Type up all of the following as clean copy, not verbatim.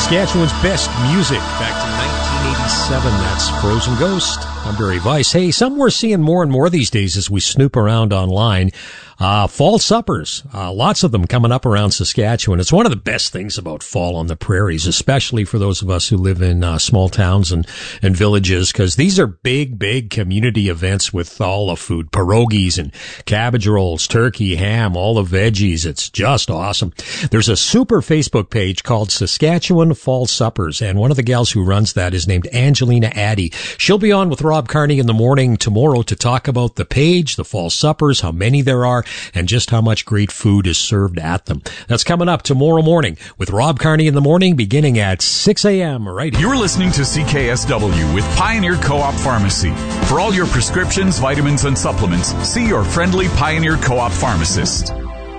Saskatchewan's best music back to 1987. That's Frozen Ghost. I'm Barry Weiss. Hey, something we're seeing more and more these days as we snoop around online. Fall suppers. Lots of them coming up around Saskatchewan. It's one of the best things about fall on the prairies, especially for those of us who live in small towns and villages, because these are big community events with all the food, pierogies and cabbage rolls, turkey, ham, all the veggies. It's just awesome. There's a super Facebook page called Saskatchewan Fall Suppers, and one of the gals who runs that is named Angelina Addy. She'll be on with Rob Carney in the morning tomorrow to talk about the page, the fall suppers, how many there are, and just how much great food is served at them. That's coming up tomorrow morning with Rob Carney in the morning, beginning at 6 a.m. right here. You're listening to CKSW with Pioneer Co-op Pharmacy. For all your prescriptions, vitamins, and supplements, see your friendly Pioneer Co-op pharmacist.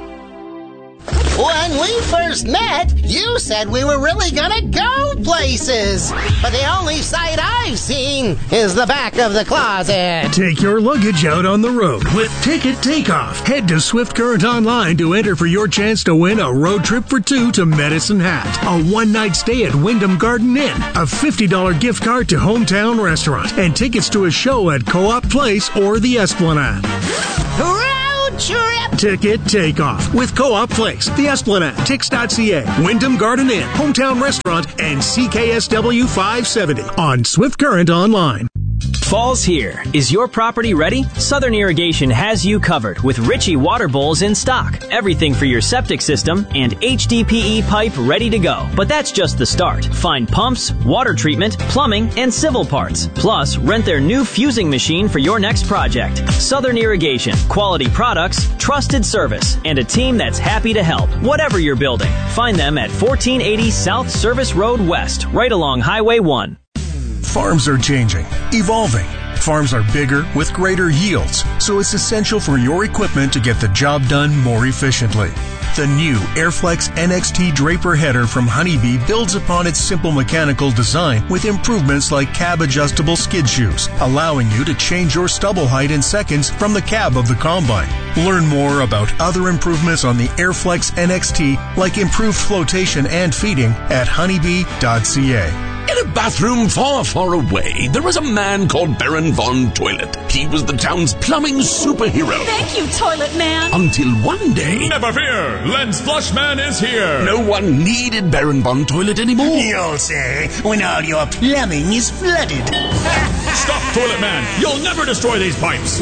When we first met, you said we were really gonna go places. But the only sight I've seen is the back of the closet. Take your luggage out on the road with Ticket Takeoff. Head to Swift Current Online to enter for your chance to win a road trip for two to Medicine Hat, a one-night stay at Wyndham Garden Inn, a $50 gift card to Hometown Restaurant, and tickets to a show at Co-op Place or the Esplanade. Road trip! Ticket Takeoff with Co-op Place, the Esplanade, Tix.ca, Wyndham Garden Inn, Hometown Restaurant, and CKSW 570 on Swift Current Online. Fall's here. Is your property ready? Southern Irrigation has you covered with Ritchie water bowls in stock. Everything for your septic system and HDPE pipe ready to go. But that's just the start. Find pumps, water treatment, plumbing, and civil parts. Plus, rent their new fusing machine for your next project. Southern Irrigation. Quality products, trusted service, and a team that's happy to help. Whatever you're building. Find them at 1480 South Service Road West, right along Highway 1. Farms are changing, evolving. Farms are bigger with greater yields, so it's essential for your equipment to get the job done more efficiently. The new Airflex NXT Draper header from Honeybee builds upon its simple mechanical design with improvements like cab-adjustable skid shoes, allowing you to change your stubble height in seconds from the cab of the combine. Learn more about other improvements on the Airflex NXT, like improved flotation and feeding, at honeybee.ca. In a bathroom far, far away, there was a man called Baron Von Toilet. He was the town's plumbing superhero. Thank you, Toilet Man. Until one day... Never fear! Lens Flushman is here! No one needed Baron Von Toilet anymore. You'll say, when all your plumbing is flooded. Stop, Toilet Man! You'll never destroy these pipes!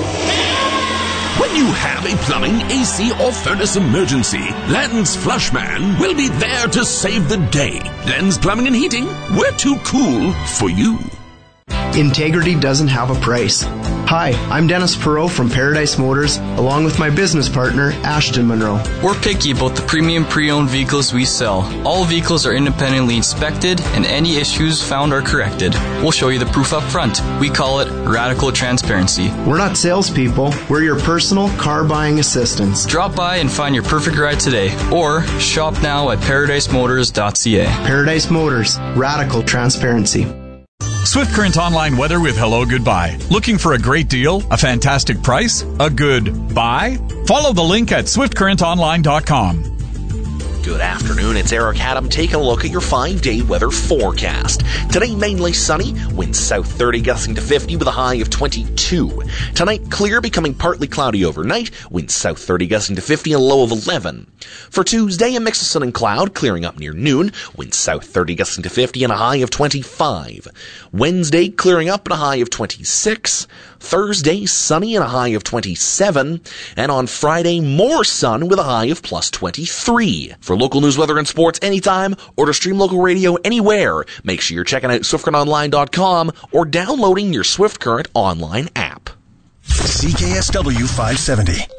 When you have a plumbing, AC, or furnace emergency, Lens Flushman will be there to save the day. Lens Plumbing and Heating, we're too cool for you. Integrity doesn't have a price. Hi, I'm Dennis Perot from Paradise Motors, along with my business partner, Ashton Monroe. We're picky about the premium pre-owned vehicles we sell. All vehicles are independently inspected, and any issues found are corrected. We'll show you the proof up front. We call it radical transparency. We're not salespeople. We're your personal car buying assistants. Drop by and find your perfect ride today, or shop now at ParadiseMotors.ca. Paradise Motors, radical transparency. Swift Current Online weather with Hello Goodbye. Looking for a great deal? A fantastic price? A good buy? Follow the link at swiftcurrentonline.com. Good afternoon, it's Eric Haddam taking a look at your 5-day weather forecast. Today, mainly sunny, winds south 30 gusting to 50 with a high of 22. Tonight, clear, becoming partly cloudy overnight, winds south 30 gusting to 50 and a low of 11. For Tuesday, a mix of sun and cloud, clearing up near noon, winds south 30 gusting to 50 and a high of 25. Wednesday, clearing up and a high of 26. Thursday, sunny and a high of 27. And on Friday, more sun with a high of plus 23. For local news, weather, and sports anytime, or to stream local radio anywhere, make sure you're checking out SwiftCurrentOnline.com or downloading your Swift Current Online app. CKSW 570.